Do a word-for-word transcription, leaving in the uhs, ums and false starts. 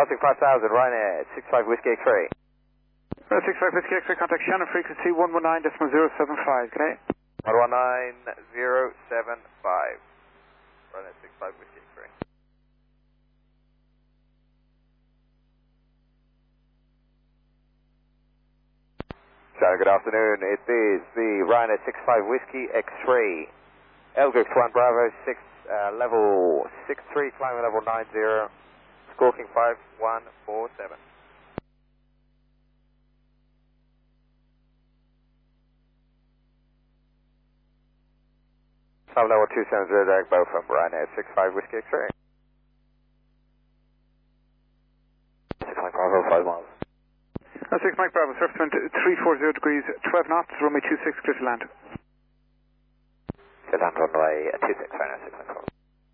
Arctic five thousand, Ryanair, six five Whiskey X-ray. Uh, six five Whiskey X-ray, contact Shannon, frequency one one nine point zero seven five, good day. one one nine zero seven five, Ryanair six five Whiskey X-ray. Shannon, good afternoon. It is the Ryanair six five Whiskey X-ray. Elgrix one Bravo, six, uh, level six three, climbing level nine zero, squawking five one four seven. Climb level two seven zero, direct bow from Ryanair six five Whiskey X-ray. six Mike Bravo, five miles. Uh, six Mike Bravo, surf wind three four zero degrees, twelve knots, runway two six, clear to land. Clear to land runway two six, Ryanair six Mike Bravo.